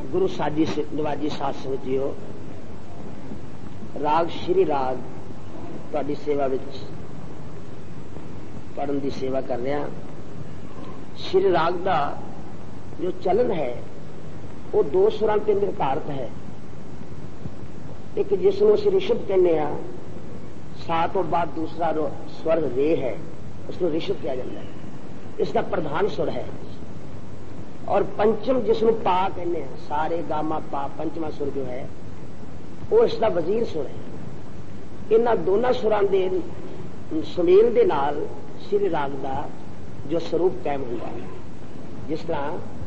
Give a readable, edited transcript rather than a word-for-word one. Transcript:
गुरु साजी नवाजी साध संगत जीओ, राग श्री राग तुहाडी सेवा विच पढ़न की सेवा कर रहा। श्री राग का जो चलन है वो दो सुरां ते निर्धारित है। एक जिसनों ਅਸੀਂ रिषभ कहने आ, सा तो बाद दूसरा स्वर रे है, उसको रिषभ किया जाता है, इसका प्रधान सुर है। और पंचम जिसनों पा कहने हैं, सारे गामा पा, पंचमा सुर जो है वो इसका वजीर सुर है। इन्हां दोनों सुरां दे सुमेल दे नाल श्री राग का जो स्वरूप कायम होता है। जिस तरह